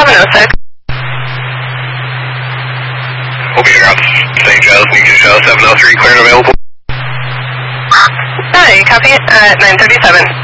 706. Okay, ground. St. Joe's, New Show 703, clear and available. Hi, copy at 937.